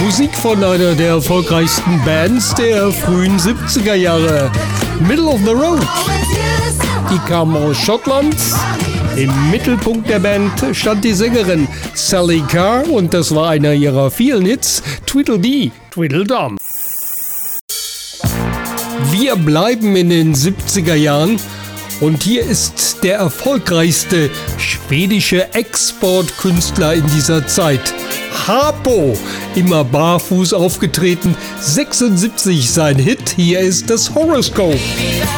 Musik von einer der erfolgreichsten Bands der frühen 70er Jahre, Middle of the Road. Die kam aus Schottland. Im Mittelpunkt der Band stand die Sängerin Sally Carr und das war einer ihrer vielen Hits, Tweedledee, Tweedledum. Wir bleiben in den 70er Jahren und hier ist der erfolgreichste schwedische Exportkünstler in dieser Zeit, Harpo, immer barfuß aufgetreten, 76 sein Hit, hier ist das Horoscope.